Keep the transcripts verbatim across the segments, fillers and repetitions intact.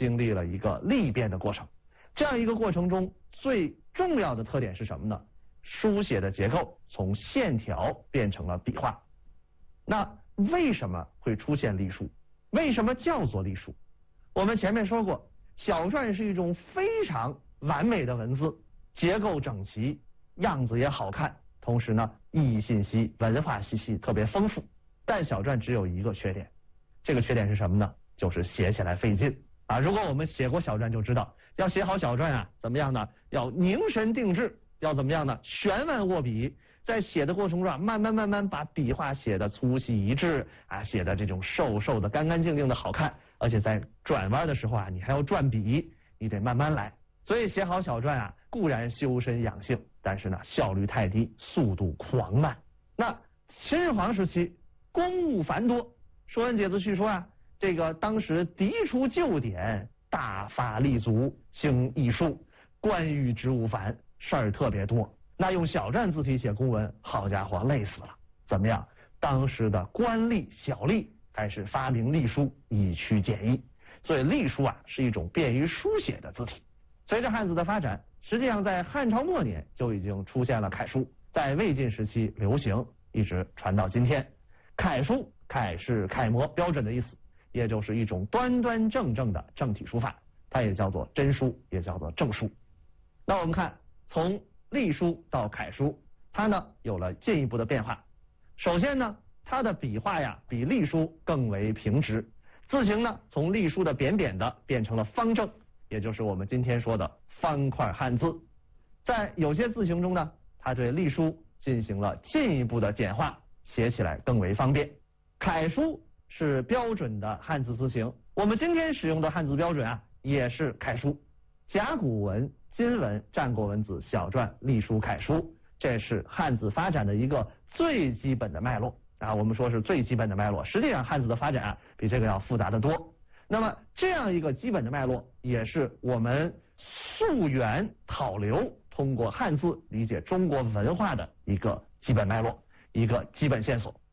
经历了一个历变的过程。这样一个过程中，最重要的特点是什么呢？书写的结构从线条变成了笔画。那为什么会出现隶书？为什么叫做隶书？我们前面说过，小篆是一种非常完美的文字，结构整齐，样子也好看，同时呢，意义信息、文化信息特别丰富。但小篆只有一个缺点，这个缺点是什么呢？就是写起来费劲啊！如果我们写过小篆就知道，要写好小篆啊，怎么样呢？要凝神定志，要怎么样呢？悬腕握笔，在写的过程中啊，慢慢慢慢把笔画写的粗细一致啊，写的这种瘦瘦的、干干净净的好看。而且在转弯的时候啊，你还要转笔，你得慢慢来。所以写好小篆啊，固然修身养性，但是呢，效率太低，速度狂慢。那秦始皇时期，公务繁多，《说文解字序》说啊，这个当时涤除旧典，大发立足，兴艺术，官御职务繁，事儿特别多。那用小篆字体写公文，好家伙，累死了。怎么样？当时的官吏小吏开始发明隶书，以驱简易。所以隶书啊，是一种便于书写的字体。随着汉字的发展，实际上在汉朝末年就已经出现了楷书，在魏晋时期流行，一直传到今天。楷书，楷是楷模标准的意思，也就是一种端端正正的正体书法，它也叫做真书，也叫做正书。那我们看，从隶书到楷书，它呢有了进一步的变化。首先呢，它的笔画呀比隶书更为平直，字形呢从隶书的扁扁的变成了方正，也就是我们今天说的方块汉字。在有些字形中呢，它对隶书进行了进一步的简化，写起来更为方便。楷书是标准的汉字字形，我们今天使用的汉字标准啊也是楷书。甲骨文、金文、战国文字、小篆、隶书、楷书，这是汉字发展的一个最基本的脉络啊。我们说是最基本的脉络，实际上汉字的发展啊比这个要复杂的多。那么这样一个基本的脉络，也是我们溯源讨流，通过汉字理解中国文化的一个基本脉络，一个基本线索。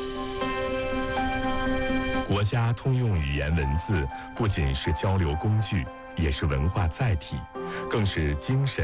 国家通用语言文字不仅是交流工具，也是文化载体，更是精神